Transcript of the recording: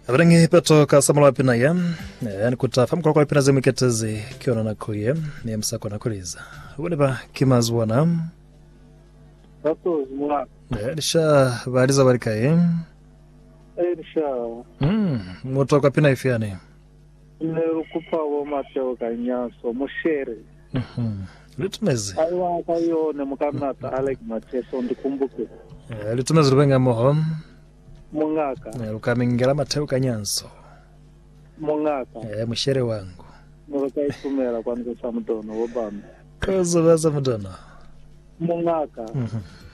Abrangi peto kasamala pina yam yani kutafamu kwa pina zemiketezi kiona na kuye ni msako na kuliza wone ba kimazwana Rato zmula lisha baliza barikaye Erisha moto kwa pina ifiane Lero kupa wa Mateo Kanyaso Mushere litumezi Aiwa kayo ne mukanata Alec Mateso ndikumbuke litumezi rubenga moho Mungaka lukamingela Mateo Kanyanso Mungaka mushere wangu Nurakaisumera kwanza samdono wabanda kazo baza mudono Mungaka